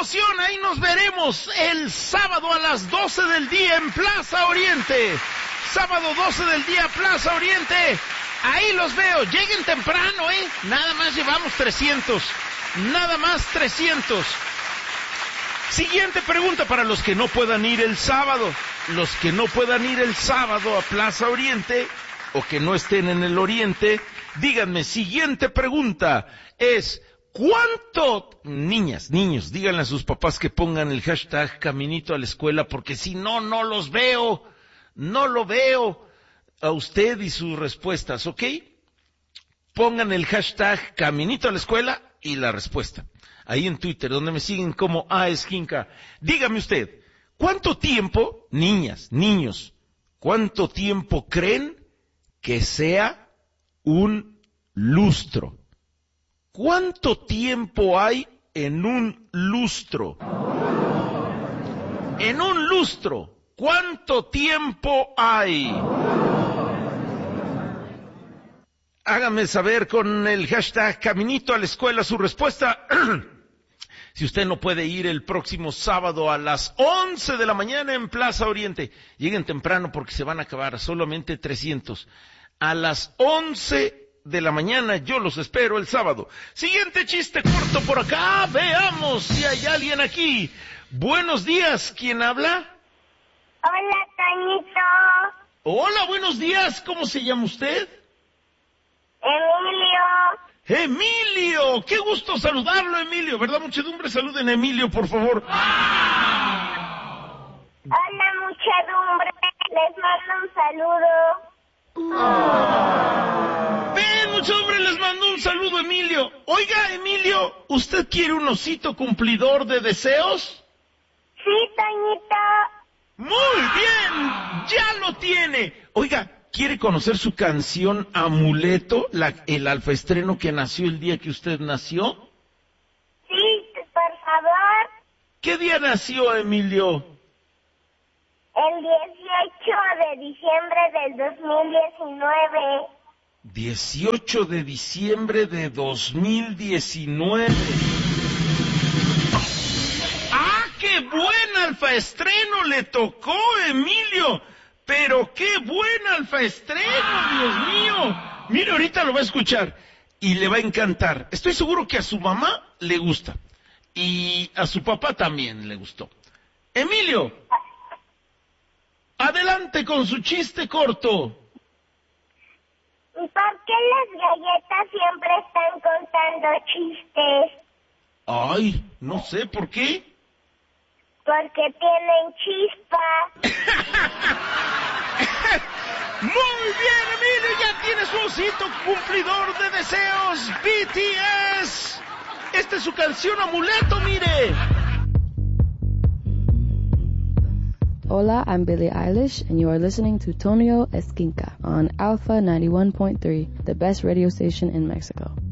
emoción! Ahí nos veremos el sábado a las 12 del día en Plaza Oriente. Sábado 12 del día, Plaza Oriente. Ahí los veo. Lleguen temprano, Nada más llevamos 300. Nada más 300. Siguiente pregunta para los que no puedan ir el sábado. Los que no puedan ir el sábado a Plaza Oriente o que no estén en el Oriente, díganme, siguiente pregunta es, ¿cuánto, niños, díganle a sus papás que pongan el hashtag Caminito a la Escuela, porque si no, no los veo, no lo veo a usted y sus respuestas, ¿ok? Pongan el hashtag Caminito a la Escuela y la respuesta. Ahí en Twitter, donde me siguen como Esquinca. Dígame usted, ¿cuánto tiempo, niños, cuánto tiempo creen que sea un lustro? ¿Cuánto tiempo hay en un lustro? En un lustro, ¿cuánto tiempo hay? Hágame saber con el hashtag Caminito a la Escuela su respuesta. Si usted no puede ir el próximo sábado a las 11 de la mañana en Plaza Oriente, lleguen temprano porque se van a acabar, solamente 300. A las 11 de la mañana yo los espero el sábado. Siguiente chiste corto por acá, veamos si hay alguien aquí. Buenos días, ¿quién habla? Hola, Toñito. Hola, buenos días, ¿cómo se llama usted? Emilio. ¡Emilio! ¡Qué gusto saludarlo, Emilio! ¿Verdad, muchedumbre? Saluden a Emilio, por favor. Hola, muchedumbre. Les mando un saludo. Ven, muchedumbre, les mando un saludo, Emilio. Oiga, Emilio, ¿usted quiere un osito cumplidor de deseos? Sí, Toñito. ¡Muy bien! ¡Ya lo tiene! Oiga, ¿quiere conocer su canción Amuleto, el alfaestreno que nació el día que usted nació? Sí, por favor. ¿Qué día nació, Emilio? El 18 de diciembre del 2019. 18 de diciembre de 2019. ¡Ah, qué buen alfaestreno le tocó, Emilio! Pero qué buen alfaestreno, Dios mío. Mire, ahorita lo va a escuchar y le va a encantar. Estoy seguro que a su mamá le gusta y a su papá también le gustó. Emilio, adelante con su chiste corto. ¿Y por qué las galletas siempre están contando chistes? Ay, no sé, ¿por qué? Porque tienen chispa. Muy bien, Emilio, ya tiene su osito cumplidor de deseos, BTS. Esta es su canción Amuleto, mire. Hola, I'm Billie Eilish, and you are listening to Tonio Esquinca on Alpha 91.3, the best radio station in Mexico.